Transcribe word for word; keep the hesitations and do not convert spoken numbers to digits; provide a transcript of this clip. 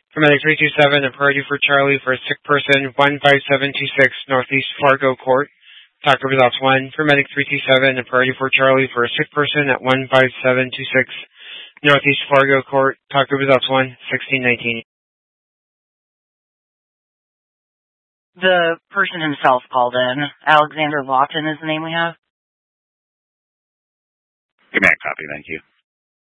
For Medic three two seven, a priority for Charlie for a sick person, one five seven two six, Northeast Fargo Court. Talk to results one. For Medic three two seven, a priority for Charlie for a sick person at one five seven two six, Northeast Fargo Court. Talk to results one, sixteen nineteen. The person himself called in. Alexander Lawton is the name we have. Command copy, thank you.